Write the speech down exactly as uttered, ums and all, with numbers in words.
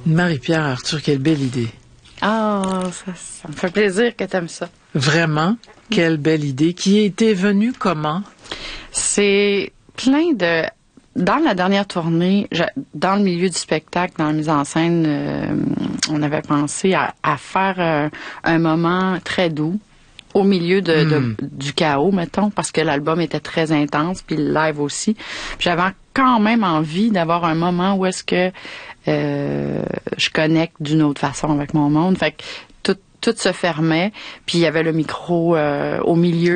Marie-Pierre Arthur, quelle belle idée. Ah, ça, ça me fait plaisir que tu aimes ça. Vraiment, quelle belle idée. Qui était venue comment? C'est plein de... Dans la dernière tournée, je, dans le milieu du spectacle, dans la mise en scène, euh, on avait pensé à, à faire euh, un moment très doux au milieu de, mm. de, du chaos, mettons, parce que l'album était très intense, puis le live aussi. Puis j'avais quand même envie d'avoir un moment où est-ce que euh, je connecte d'une autre façon avec mon monde. Fait que tout, tout se fermait, puis il y avait le micro euh, au milieu.